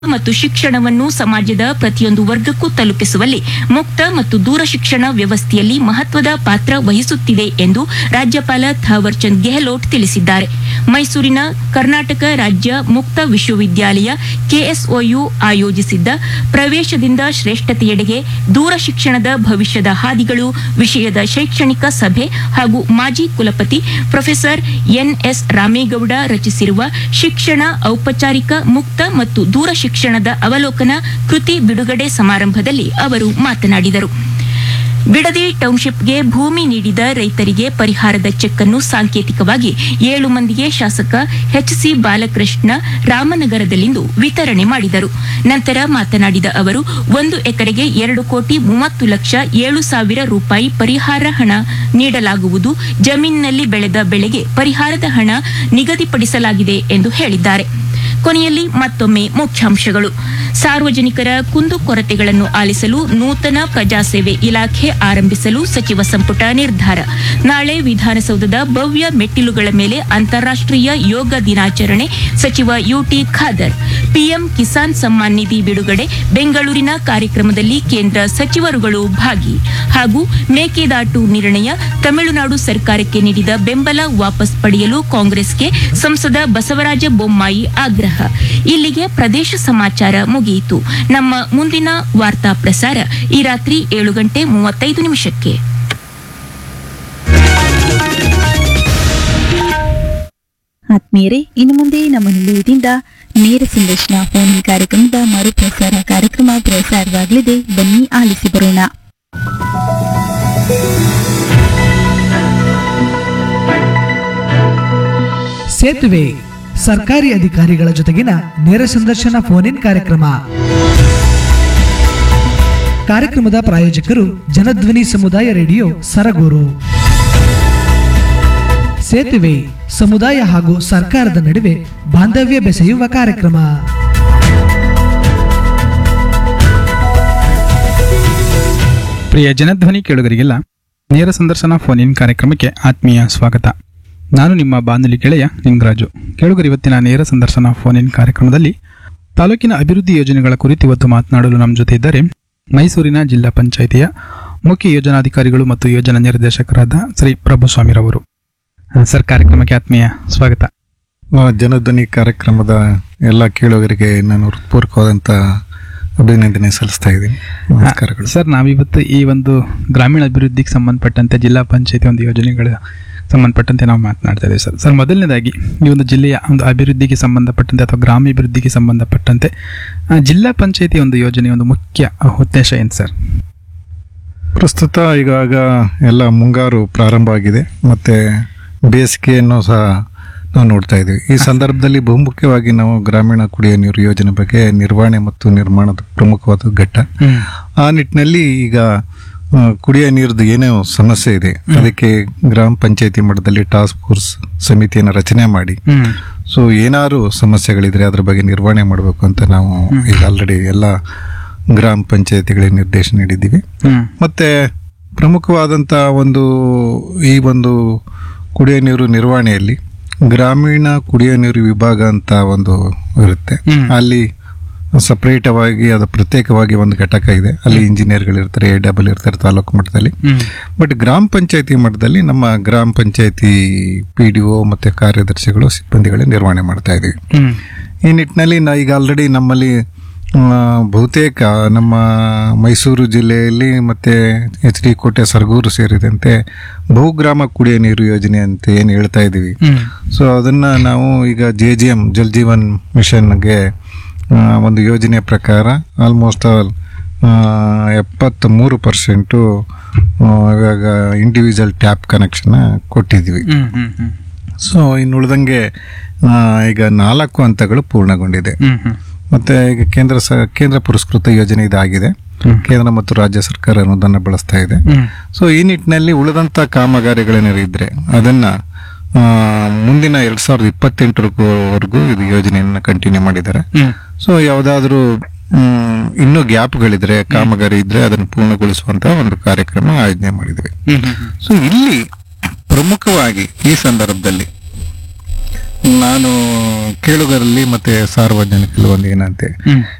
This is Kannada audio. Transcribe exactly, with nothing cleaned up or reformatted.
ಮತ್ತು ಶಿಕ್ಷಣವನ್ನು ಸಮಾಜದ ಪ್ರತಿಯೊಂದು ವರ್ಗಕ್ಕೂ ತಲುಪಿಸುವಲ್ಲಿ ಮುಕ್ತ ಮತ್ತು ದೂರ ಶಿಕ್ಷಣ ವ್ಯವಸ್ಥೆಯಲ್ಲಿ ಮಹತ್ವದ ಪಾತ್ರ ವಹಿಸುತ್ತಿದೆ ಎಂದು ರಾಜ್ಯಪಾಲ ಥಾವರ್ ಚಂದ್ ಗೆಹ್ಲೋಟ್ ತಿಳಿಸಿದ್ದಾರೆ. ಮೈಸೂರಿನ ಕರ್ನಾಟಕ ರಾಜ್ಯ ಮುಕ್ತ ವಿಶ್ವವಿದ್ಯಾಲಯ ಕೆಎಸ್ಒಯು ಆಯೋಜಿಸಿದ್ದ ಪ್ರವೇಶದಿಂದ ಶ್ರೇಷ್ಠತೆಯೆಡೆಗೆ ದೂರ ಶಿಕ್ಷಣದ ಭವಿಷ್ಯದ ಹಾದಿಗಳು ವಿಷಯದ ಶೈಕ್ಷಣಿಕ ಸಭೆ ಹಾಗೂ ಮಾಜಿ ಕುಲಪತಿ ಪ್ರೊಫೆಸರ್ ಎನ್ಎಸ್ ರಾಮೇಗೌಡ ರಚಿಸಿರುವ ಶಿಕ್ಷಣ ಔಪಚಾರಿಕ ಮುಕ್ತ ಮತ್ತು ದೂರ ಶಿಕ್ಷಣದ ಅವಲೋಕನ ಕೃತಿ ಬಿಡುಗಡೆ ಸಮಾರಂಭದಲ್ಲಿ ಅವರು ಮಾತನಾಡಿದರು. ಬಿಡದಿ ಟೌನ್ಶಿಪ್ಗೆ ಭೂಮಿ ನೀಡಿದ ರೈತರಿಗೆ ಪರಿಹಾರದ ಚೆಕ್ ಅನ್ನು ಸಾಂಕೇತಿಕವಾಗಿ ಏಳು ಮಂದಿಗೆ ಶಾಸಕ ಎಚ್ಸಿ ಬಾಲಕೃಷ್ಣ ರಾಮನಗರದಲ್ಲಿಂದು ವಿತರಣೆ ಮಾಡಿದರು. ನಂತರ ಮಾತನಾಡಿದ ಅವರು, ಒಂದು ಎಕರೆಗೆ ಎರಡು ಕೋಟಿ ಮೂವತ್ತು ಲಕ್ಷ ಏಳು ಸಾವಿರ ರೂಪಾಯಿ ಪರಿಹಾರ ಹಣ ನೀಡಲಾಗುವುದು. ಜಮೀನಿನಲ್ಲಿ ಬೆಳೆದ ಬೆಳೆಗೆ ಪರಿಹಾರದ ಹಣ ನಿಗದಿಪಡಿಸಲಾಗಿದೆ ಎಂದು ಹೇಳಿದ್ದಾರೆ. ಕೊನೆಯಲ್ಲಿ ಮತ್ತೊಮ್ಮೆ ಮುಖ್ಯಾಂಶಗಳು. ಸಾರ್ವಜನಿಕರ ಕುಂದುಕೊರತೆಗಳನ್ನು ಆಲಿಸಲು ನೂತನ ಪ್ರಜಾಸೇವೆ ಇಲಾಖೆ ಆರಂಭಿಸಲು ಸಚಿವ ಸಂಪುಟ ನಿರ್ಧಾರ. ನಾಳೆ ವಿಧಾನಸೌಧದ ಭವ್ಯ ಮೆಟ್ಟಿಲುಗಳ ಮೇಲೆ ಅಂತಾರಾಷ್ಟೀಯ ಯೋಗ ದಿನಾಚರಣೆ. ಸಚಿವ ಯುಟಿ ಖಾದರ್. ಪಿಎಂ ಕಿಸಾನ್ ಸಮ್ಮಾನ್ ನಿಧಿ ಬಿಡುಗಡೆ. ಬೆಂಗಳೂರಿನ ಕಾರ್ಯಕ್ರಮದಲ್ಲಿ ಕೇಂದ್ರ ಸಚಿವರುಗಳು ಭಾಗಿ. ಹಾಗೂ ಮೇಕೆದಾಟು ನಿರ್ಣಯ. ತಮಿಳುನಾಡು ಸರ್ಕಾರಕ್ಕೆ ನೀಡಿದ ಬೆಂಬಲ ವಾಪಸ್ ಪಡೆಯಲು ಕಾಂಗ್ರೆಸ್ಗೆ ಸಂಸದ ಬಸವರಾಜ ಬೊಮ್ಮಾಯಿ ಆಗ್ರಹ. ಇಲ್ಲಿಗೆ ಪ್ರದೇಶ ಸಮಾಚಾರ ಮುಗಿಯಿತು. ನಮ್ಮ ಮುಂದಿನ ವಾರ್ತಾ ಪ್ರಸಾರ ಈ ರಾತ್ರಿ ಏಳು ಗಂಟೆ ಮೂವತ್ತೈದು ನಿಮಿಷಕ್ಕೆ. ಆತ್ಮೀಯರೇ, ಇನ್ನು ಮುಂದೆ ನಮ್ಮ ನಿಲಯದಿಂದ ನೇರ ಸಂದರ್ಶನ ಫೋನ್ ಕಾರ್ಯಕ್ರಮದ ಮರುಪ್ರಸಾರ ಕಾರ್ಯಕ್ರಮ ಪ್ರಸಾರವಾಗಲಿದೆ. ಬನ್ನಿ ಆಲಿಸಿ ಬರೋಣ. ಸೇತುವೆ ಸರ್ಕಾರಿ ಅಧಿಕಾರಿಗಳ ಜೊತೆಗಿನ ನೇರ ಸಂದರ್ಶನ ಫೋನ್ ಇನ್ ಕಾರ್ಯಕ್ರಮ. ಕಾರ್ಯಕ್ರಮದ ಪ್ರಾಯೋಜಕರು ಜನಧ್ವನಿ ಸಮುದಾಯ ರೇಡಿಯೋ ಸರಗೂರು. ಸೇತುವೆ ಸಮುದಾಯ ಹಾಗೂ ಸರ್ಕಾರದ ನಡುವೆ ಬಾಂಧವ್ಯ ಬೆಸೆಯುವ ಕಾರ್ಯಕ್ರಮ. ಪ್ರಿಯ ಜನಧ್ವನಿ ಕೇಳುಗರಿಗೆಲ್ಲ ನೇರ ಸಂದರ್ಶನ ಫೋನ್ ಇನ್ ಕಾರ್ಯಕ್ರಮಕ್ಕೆ ಆತ್ಮೀಯ ಸ್ವಾಗತ. ನಾನು ನಿಮ್ಮ ಬಾನುಲಿ ಗೆಳೆಯ ನಿಂಗರಾಜು. ಕೇಳುಗರು, ಇವತ್ತಿನ ನೇರ ಸಂದರ್ಶನ ಫೋನ್ ಇನ್ ಕಾರ್ಯಕ್ರಮದಲ್ಲಿ ತಾಲೂಕಿನ ಅಭಿವೃದ್ಧಿ ಯೋಜನೆಗಳ ಕುರಿತು ಇವತ್ತು ಮಾತನಾಡಲು ನಮ್ಮ ಜೊತೆ ಇದ್ದಾರೆ ಮೈಸೂರಿನ ಜಿಲ್ಲಾ ಪಂಚಾಯಿತಿಯ ಮುಖ್ಯ ಯೋಜನಾಧಿಕಾರಿಗಳು ಮತ್ತು ಯೋಜನಾ ನಿರ್ದೇಶಕರಾದ ಶ್ರೀ ಪ್ರಭುಸ್ವಾಮಿರವರು. ಸರ್, ಕಾರ್ಯಕ್ರಮಕ್ಕೆ ಆತ್ಮೀಯ ಸ್ವಾಗತ. ಜನಧ್ವನಿ ಕಾರ್ಯಕ್ರಮದ ಎಲ್ಲ ಕೇಳುಗರಿಗೆ ನಾನು ಹೃತ್ಪೂರ್ವಕವಾದಂಥ ಅಭಿನಂದನೆ ಸಲ್ಲಿಸ್ತಾ ಇದ್ದೀನಿ. ನಮಸ್ಕಾರಗಳು ಸರ್. ನಾವಿವತ್ತು ಈ ಒಂದು ಗ್ರಾಮೀಣ ಅಭಿವೃದ್ಧಿಗೆ ಸಂಬಂಧಪಟ್ಟಂತೆ ಜಿಲ್ಲಾ ಪಂಚಾಯತಿ ಒಂದು ಯೋಜನೆಗಳ ಸಂಬಂಧಪಟ್ಟಂತೆ ನಾವು ಮಾತನಾಡ್ತಾ ಇದ್ದೇವೆ ಸರ್. ಸರ್, ಮೊದಲನೇದಾಗಿ ಈ ಒಂದು ಜಿಲ್ಲೆಯ ಒಂದು ಅಭಿವೃದ್ಧಿಗೆ ಸಂಬಂಧಪಟ್ಟಂತೆ ಅಥವಾ ಗ್ರಾಮಾಭಿವೃದ್ಧಿಗೆ ಸಂಬಂಧಪಟ್ಟಂತೆ ಜಿಲ್ಲಾ ಪಂಚಾಯತಿ ಒಂದು ಯೋಜನೆ ಒಂದು ಮುಖ್ಯ ಉದ್ದೇಶ ಏನು ಸರ್? ಪ್ರಸ್ತುತ ಈಗಾಗ ಎಲ್ಲ ಮುಂಗಾರು ಪ್ರಾರಂಭ ಆಗಿದೆ, ಮತ್ತೆ ಬೇಸಿಗೆಯನ್ನು ಸಹ ನಾವು ನೋಡ್ತಾ ಇದ್ದೀವಿ. ಈ ಸಂದರ್ಭದಲ್ಲಿ ಬಹುಮುಖ್ಯವಾಗಿ ನಾವು ಗ್ರಾಮೀಣ ಕುಡಿಯುವ ನೀರು ಯೋಜನೆ ಬಗ್ಗೆ ನಿರ್ವಹಣೆ ಮತ್ತು ನಿರ್ಮಾಣದ ಪ್ರಮುಖವಾದ ಘಟ್ಟ. ಆ ನಿಟ್ಟಿನಲ್ಲಿ ಈಗ ಕುಡಿಯುವ ನೀರದ್ದು ಏನೇ ಸಮಸ್ಯೆ ಇದೆ ಅದಕ್ಕೆ ಗ್ರಾಮ ಪಂಚಾಯತಿ ಮಟ್ಟದಲ್ಲಿ ಟಾಸ್ಕ್ ಫೋರ್ಸ್ ಸಮಿತಿಯನ್ನು ರಚನೆ ಮಾಡಿ, ಸೊ ಏನಾದ್ರು ಸಮಸ್ಯೆಗಳಿದ್ರೆ ಅದ್ರ ಬಗ್ಗೆ ನಿರ್ವಹಣೆ ಮಾಡಬೇಕು ಅಂತ ನಾವು ಈಗ ಆಲ್ರೆಡಿ ಎಲ್ಲ ಗ್ರಾಮ ಪಂಚಾಯತಿಗಳಿಗೆ ನಿರ್ದೇಶನ ನೀಡಿದ್ದೀವಿ. ಮತ್ತೆ ಪ್ರಮುಖವಾದಂತ ಒಂದು ಈ ಒಂದು ಕುಡಿಯುವ ನೀರು ನಿರ್ವಹಣೆಯಲ್ಲಿ ಗ್ರಾಮೀಣ ಕುಡಿಯುವ ನೀರು ವಿಭಾಗ ಅಂತ ಒಂದು ಇರುತ್ತೆ. ಅಲ್ಲಿ ಸಪರೇಟ್ ಆಗಿ ಅದು ಪ್ರತ್ಯೇಕವಾಗಿ ಒಂದು ಘಟಕ ಇದೆ. ಅಲ್ಲಿ ಇಂಜಿನಿಯರ್ಗಳು ಇರ್ತಾರೆ, ಎ ಡಬಲ್ ಇರ್ತಾರೆ ತಾಲೂಕು ಮಟ್ಟದಲ್ಲಿ. ಬಟ್ ಗ್ರಾಮ ಪಂಚಾಯತಿ ಮಟ್ಟದಲ್ಲಿ ನಮ್ಮ ಗ್ರಾಮ ಪಂಚಾಯತಿ ಪಿ ಡಿ ಒ ಮತ್ತೆ ಕಾರ್ಯದರ್ಶಿಗಳು ಸಿಬ್ಬಂದಿಗಳೇ ನಿರ್ವಹಣೆ ಮಾಡ್ತಾ ಇದೀವಿ. ಈ ನಿಟ್ಟಿನಲ್ಲಿ ನಾ ಈಗ ಆಲ್ರೆಡಿ ನಮ್ಮಲ್ಲಿ ಬಹುತೇಕ ನಮ್ಮ ಮೈಸೂರು ಜಿಲ್ಲೆಯಲ್ಲಿ ಮತ್ತೆ ಎಚ್ ಡಿ ಕೋಟೆ ಸರಗೂರು ಸೇರಿದಂತೆ ಬಹುಗ್ರಾಮ ಕುಡಿಯ ನೀರು ಯೋಜನೆ ಅಂತ ಏನು ಹೇಳ್ತಾ ಇದೀವಿ. ಸೊ ಅದನ್ನ ನಾವು ಈಗ J G M Jal Jeevan ಮಿಷನ್ಗೆ ಒಂದು ಯೋಜನೆ ಪ್ರಕಾರ ಆಲ್ಮೋಸ್ಟ್ ಆಲ್ ಎಪ್ಪತ್ತ ಮೂರು ಪರ್ಸೆಂಟು ಇವಾಗ ಇಂಡಿವಿಜುವಲ್ ಟ್ಯಾಪ್ ಕನೆಕ್ಷನ್ ಕೊಟ್ಟಿದ್ವಿ. ಸೊ ಇನ್ನು ಉಳಿದಂಗೆ ಈಗ ನಾಲ್ಕು ಹಂತಗಳು ಪೂರ್ಣಗೊಂಡಿದೆ. ಮತ್ತೆ ಈಗ ಕೇಂದ್ರ ಕೇಂದ್ರ ಪುರಸ್ಕೃತ ಯೋಜನೆ ಇದಾಗಿದೆ. ಕೇಂದ್ರ ಮತ್ತು ರಾಜ್ಯ ಸರ್ಕಾರ ಅನುದಾನ ಬಳಸ್ತಾ ಇದೆ. ಸೊ ಈ ನಿಟ್ಟಿನಲ್ಲಿ ಉಳಿದಂತ ಕಾಮಗಾರಿಗಳೇನಾದ್ರು ಇದ್ರೆ ಅದನ್ನ ಮುಂದಿನ ಎರಡ್ ಸಾವಿರದ ಇಪ್ಪತ್ತೆಂಟರವರೆಗೂ ಇದು ಯೋಜನೆಯನ್ನ ಕಂಟಿನ್ಯೂ ಮಾಡಿದ್ದಾರೆ. ಸೊ ಯಾವ್ದಾದ್ರು ಇನ್ನೂ ಗ್ಯಾಪ್ಗಳಿದ್ರೆ ಕಾಮಗಾರಿ ಇದ್ರೆ ಅದನ್ನು ಪೂರ್ಣಗೊಳಿಸುವಂತ ಒಂದು ಕಾರ್ಯಕ್ರಮ ಆಯೋಜನೆ ಮಾಡಿದ್ವಿ. ಸೊ ಇಲ್ಲಿ ಪ್ರಮುಖವಾಗಿ ಈ ಸಂದರ್ಭದಲ್ಲಿ ನಾನು ಕೇಳುಗರಲ್ಲಿ ಮತ್ತೆ ಸಾರ್ವಜನಿಕರಲ್ಲಿ ಒಂದು ಏನಂತೆ ಹ್ಮ್